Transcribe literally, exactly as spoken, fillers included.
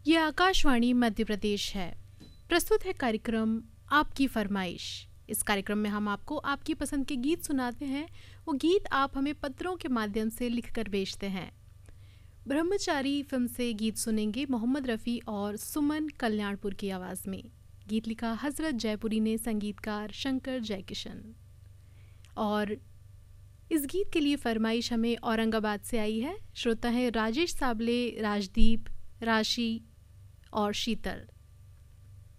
ये आकाशवाणी मध्य प्रदेश है। प्रस्तुत है कार्यक्रम आपकी फरमाइश। इस कार्यक्रम में हम आपको आपकी पसंद के गीत सुनाते हैं। वो गीत आप हमें पत्रों के माध्यम से लिखकर भेजते हैं। ब्रह्मचारी फिल्म से गीत सुनेंगे मोहम्मद रफ़ी और सुमन कल्याणपुर की आवाज़ में। गीत लिखा हज़रत जयपुरी ने, संगीतकार शंकर जयकिशन। और इस गीत के लिए फरमाइश हमें औरंगाबाद से आई है। श्रोता है राजेश साबले, राजदीप, राशि और शीतल।